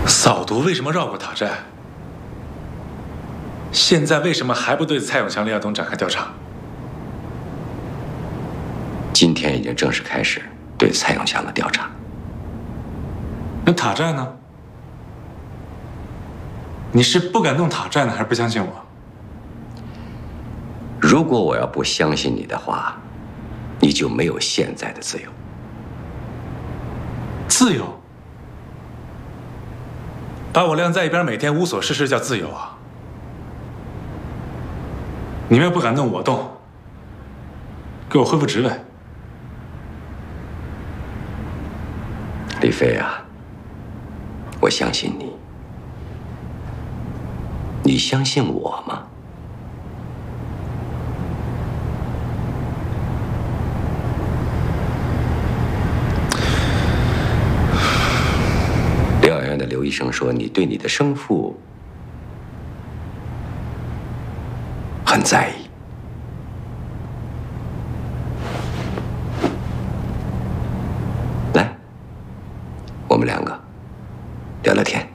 扫毒为什么绕过塔寨？现在为什么还不对蔡永强、李亚东展开调查？ 今天已经正式开始对蔡永强的调查。 那塔寨呢？你是不敢动塔寨呢，还是不相信我？ 如果我要不相信你的话，你就没有现在的自由。 自由？把我晾在一边，每天无所事事叫自由啊？你们要不敢动，我动，给我恢复职位。 李飞啊，我相信你，你相信我吗？疗养院的刘医生说，你对你的生父很在意。来，我们两个聊聊天。